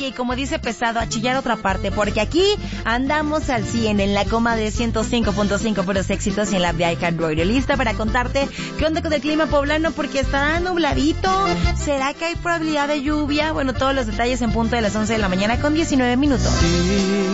Oye, y como dice Pesado, a chillar otra parte, porque aquí andamos al 100 en la coma de 105.5 puros éxitos y en la app de iHeartRadio. Lista para contarte qué onda con el clima poblano, porque está nubladito. ¿Será que hay probabilidad de lluvia? Bueno, todos los detalles en punto de las 11 de la mañana con 19 minutos.